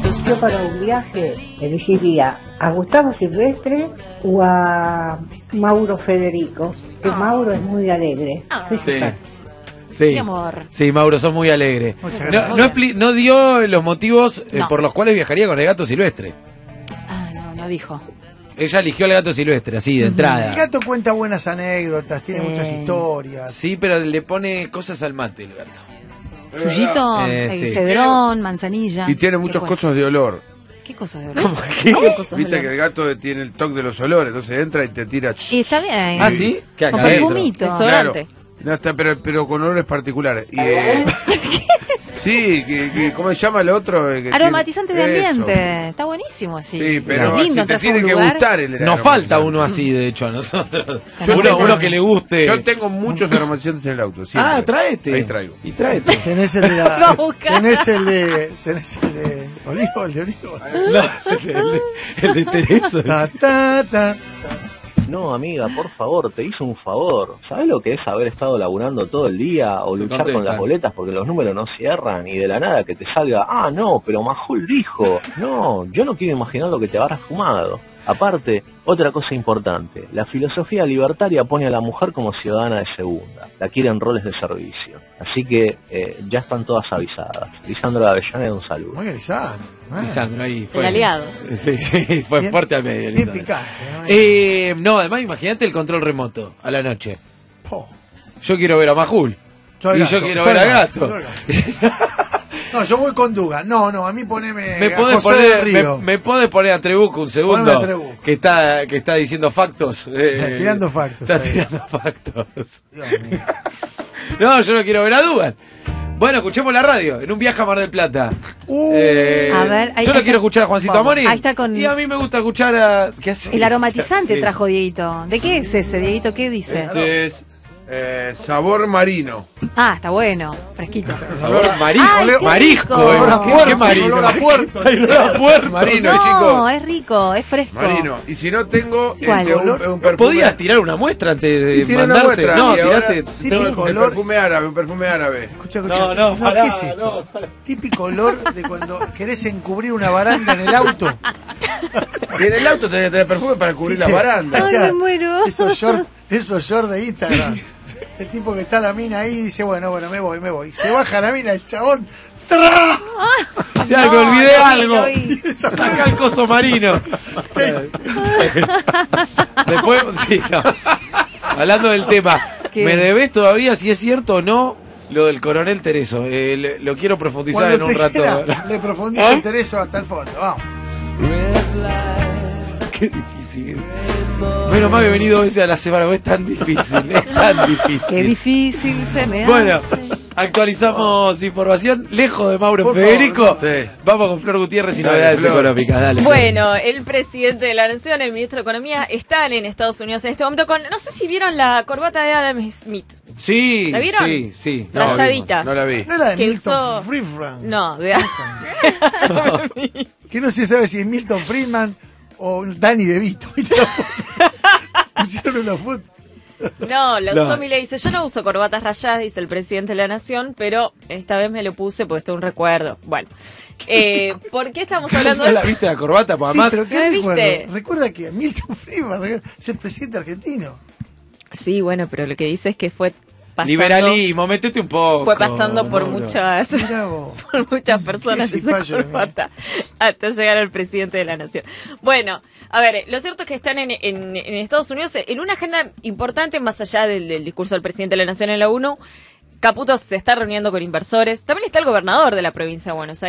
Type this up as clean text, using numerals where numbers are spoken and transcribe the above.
Yo para un viaje elegiría a Gustavo Silvestre o a Mauro Federico, que Mauro es muy alegre. Sí. Sí. Mi amor. Sí, Mauro, sos muy alegre. No dio los motivos por los cuales viajaría con el gato silvestre. No dijo. Ella eligió al gato silvestre, así, de entrada. El gato cuenta buenas anécdotas, tiene muchas historias. Sí, pero le pone cosas al mate el gato. Yuyito, cedrón, manzanilla. Y tiene muchos cosas de olor. ¿Qué cosas de olor? ¿Cómo? ¿Qué? ¿Cómo cosas de Viste olor? que el gato tiene el toque de los olores, entonces entra y te tira. Y está bien. ¿Ah, sí? ¿Qué acá Con adentro? perfumito. Claro. No está, pero con olores particulares. Y, sí, ¿cómo se llama el otro? Aromatizante de ambiente. Eso. Está buenísimo así. Sí, pero es lindo, si te entras a tiene un que lugar. gustar el Nos aromatizante. falta uno así, de hecho, a nosotros. Yo Uno que le guste. Yo tengo muchos aromatizantes en el auto. Siempre. Ah, tráete. Ahí traigo. Y tráete. Tenés el de Va a buscar. tenés el de olivo, el de olivo. No, el de Tereso. Ta. No, amiga, por favor, te hizo un favor. ¿Sabés lo que es haber estado laburando todo el día o Se luchar contesta. con las boletas porque los números no cierran y de la nada que te salga, no, pero Majul dijo? No, yo no quiero imaginar lo que te habrás fumado. Aparte, otra cosa importante, la filosofía libertaria pone a la mujer como ciudadana de segunda, la quiere en roles de servicio. Así que ya están todas avisadas. Lisandro Avellaneda, un saludo. Muy Lisandro. Lisandro, ahí fue. El aliado. Sí, fue Bien- fuerte al medio, Bien Lisandro. picante. No, además imagínate el control remoto a la noche. Po. Yo quiero ver a Majul. Soy Y gato, yo quiero soy ver a gato, Gato. soy No, yo voy con Duga. No, a mí poneme Me a podés José del poner, Río. me podés poner a Trebuco un segundo. Poneme a Trebuco. Que está diciendo factos. Tirando factos, Está ahí. tirando factos. Dios mío. No, yo no quiero ver a Dugan. Bueno, escuchemos la radio, en un viaje a Mar del Plata. A ver, ahí yo no está. quiero escuchar a Juancito Vamos. Amorín. Ahí está con- Y a mí me gusta escuchar a... ¿Qué hace? El aromatizante Sí. trajo Dieguito. ¿De qué es ese, Dieguito? ¿Qué dice? Este es sabor marino. Está bueno, fresquito. Sabor marisco. Ay, qué marisco. rico. Olor a ¿Qué puerto, marino? olor a puerto. Ay, olor a puerto. Marino, No, chicos. es rico, es fresco. Marino. Y si no tengo ¿Cuál? un perfume. ¿Podías tirar una muestra antes de Y tiré una mandarte? muestra, No, y ahora tiraste... tengo Típico el olor. un perfume árabe. Escucha. No, pará, ¿qué es esto? no. Típico olor de cuando querés encubrir una baranda en el auto. Y en el auto tenés que tener perfume para cubrir la baranda. Ay, me muero. Esos shorts de Instagram. El tipo que está la mina ahí dice, bueno, me voy. Se baja la mina, el chabón. ¡Tra! O sea, No, me olvidé no, algo. no vi. Saca el coso marino. Después, sí, no. Hablando del tema, ¿Qué? ¿me debes todavía si es cierto o no lo del coronel Tereso? Lo quiero profundizar Cuando en un te rato. quiera, le profundizo el Tereso hasta el fondo. Vamos. Qué difícil. Menos mal que he venido ese a la semana, porque es tan difícil, es tan difícil. Qué difícil se me Bueno, hace. actualizamos información. Lejos de Mauro Por Federico, favor, sí. vamos con Flor Gutiérrez y Dale, novedades Flor. económicas. Dale. Bueno, el presidente de la Nación, el ministro de Economía, están en Estados Unidos en este momento con... No sé si vieron la corbata de Adam Smith. Sí, ¿La vieron? sí. Rayadita. No la vi. ¿No era de Que Milton usó- Friedman? No, de Que no se sabe si es Milton Friedman o Danny DeVito. ¿Viste la foto? Pusieron una foto. No, la No. usó Milei. Dice, yo no uso corbatas rayadas, dice el presidente de la Nación, pero esta vez me lo puse porque esto es un recuerdo. Bueno, ¿por qué estamos hablando ¿No de la viste la corbata? Pues Sí, además, pero ¿qué ¿la recuerdo? viste? Recuerda que Milton Friedman es el presidente argentino. Sí, bueno, pero lo que dice es que fue pasando... liberalismo, metete un poco. Fue pasando por Mauro. muchas... Mirá vos. por muchas personas Qué esa cipayo, corbata hasta llegar al presidente de la Nación. Bueno, a ver, lo cierto es que están en Estados Unidos en una agenda importante más allá del discurso del presidente de la Nación en la ONU. Caputo se está reuniendo con inversores. También está el gobernador de la provincia de Buenos Aires.